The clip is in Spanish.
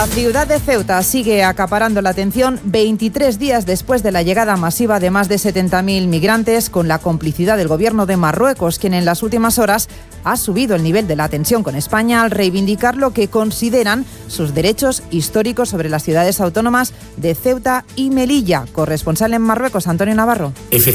La ciudad de Ceuta sigue acaparando la atención 23 días después de la llegada masiva de más de 70.000 migrantes, con la complicidad del gobierno de Marruecos, quien en las últimas horas ha subido el nivel de la tensión con España al reivindicar lo que consideran sus derechos históricos sobre las ciudades autónomas de Ceuta y Melilla. Corresponsal en Marruecos, Antonio Navarro.